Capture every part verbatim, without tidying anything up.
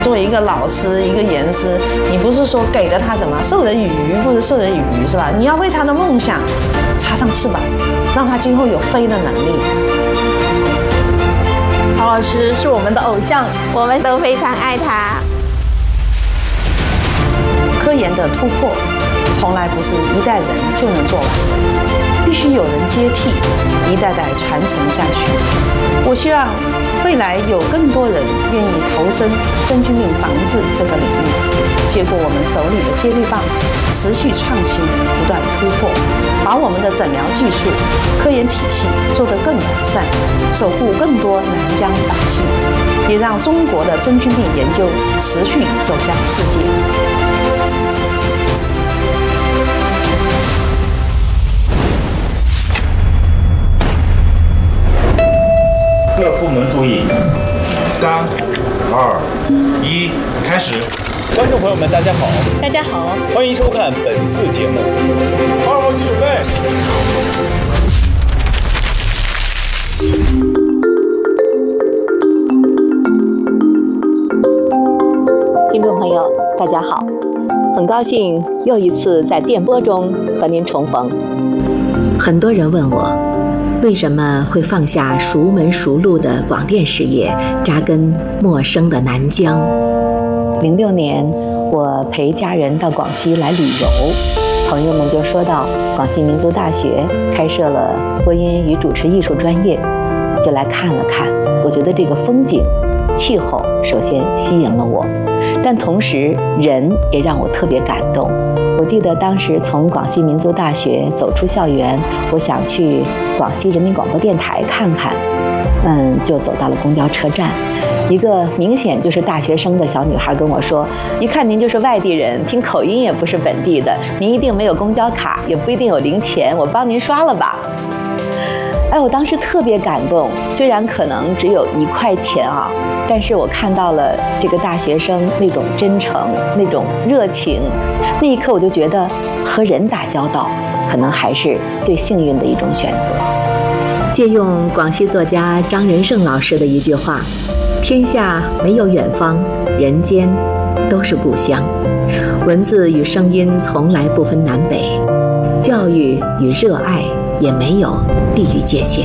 作为一个老师，一个言师，你不是说给了他什么授人以鱼或者授人以渔是吧？你要为他的梦想插上翅膀，让他今后有飞的能力。 陶老师是我们的偶像， 我们都非常爱他。 科研的突破，从来不是一代人就能做完的，必须有人接替，一代代传承下去。我希望未来有更多人愿意投身真菌病防治这个领域，接过我们手里的接力棒，持续创新，不断突破，把我们的诊疗技术、科研体系做得更完善，守护更多南疆百姓，也让中国的真菌病研究持续走向世界。 各部门注意，三、二、一，开始。 观众朋友们，大家好， 大家好， 欢迎收看本次节目。二号机准备。 听众朋友，大家好，很高兴又一次在电波中和您重逢。 很多人问我，为什么会放下熟门熟路的广电事业，扎根陌生的南疆？ 零六年，我陪家人到广西来旅游，朋友们就说到广西民族大学开设了播音与主持艺术专业，就来看了看。我觉得这个风景、气候首先吸引了我，但同时人也让我特别感动。我记得当时从广西民族大学走出校园，我想去广西人民广播电台看看，嗯，就走到了公交车站。一个明显就是大学生的小女孩跟我说：“一看您就是外地人，听口音也不是本地的，您一定没有公交卡，也不一定有零钱，我帮您刷了吧。”哎，我当时特别感动，虽然可能只有一块钱啊，但是我看到了这个大学生那种真诚、那种热情，那一刻我就觉得和人打交道，可能还是最幸运的一种选择。 借用广西作家张仁胜老师的一句话：“天下没有远方，人间都是故乡。”文字与声音从来不分南北，教育与热爱也没有地域界限。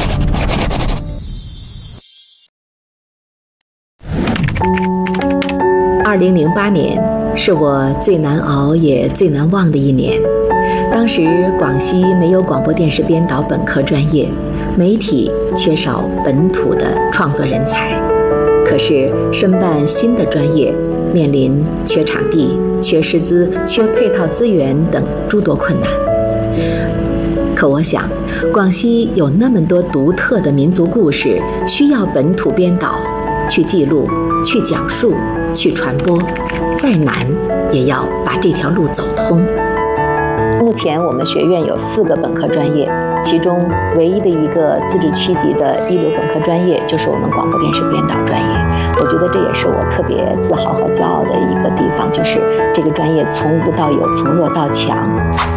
二零零八年是我最难熬也最难忘的一年。当时广西没有广播电视编导本科专业，媒体缺少本土的创作人才。可是申办新的专业，面临缺场地、缺师资、缺配套资源等诸多困难。可我想，广西有那么多独特的民族故事，需要本土编导去记录、去讲述、去传播，再难也要把这条路走通。 目前我们学院有四个本科专业，其中唯一的一个资质区级的一流本科专业就是我们广播电视编导专业。我觉得这也是我特别自豪和骄傲的一个地方，就是这个专业从无到有，从弱到强。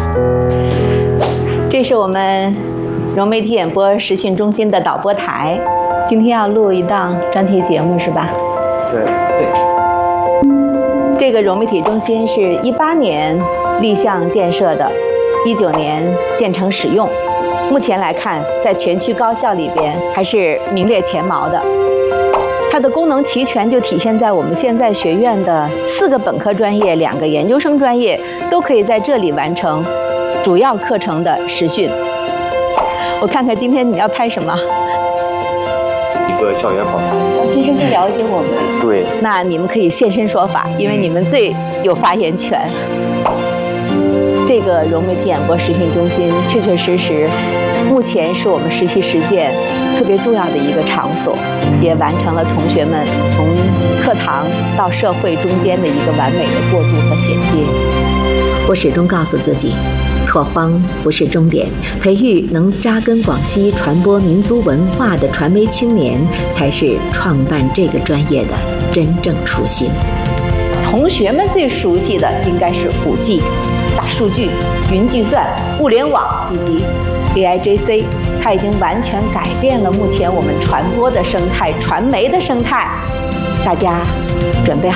这是我们融媒体演播实训中心的导播台，今天要录一档专题节目是吧？ 对对。 这个融媒体中心是一八年立项建设的，一九年建成使用。目前来看，在全区高校里边还是名列前茅的。它的功能齐全，就体现在我们现在学院的四个本科专业、两个研究生专业都可以在这里完成主要课程的实训。我看看今天你要拍什么？ 一个校园访谈。 先生更了解我们。 对。 那你们可以现身说法，因为你们最有发言权。这个融媒体演播实训中心，确确实实，目前是我们实习实践特别重要的一个场所，也完成了同学们从课堂到社会中间的一个完美的过渡和衔接。 我始终告诉自己，拓荒不是终点，培育能扎根广西传播民族文化的传媒青年，才是创办这个专业的真正初心。 同学们最熟悉的应该是 五 G、大数据、云计算、物联网以及 A I J C， 它已经完全改变了目前我们传播的生态、传媒的生态。大家准备好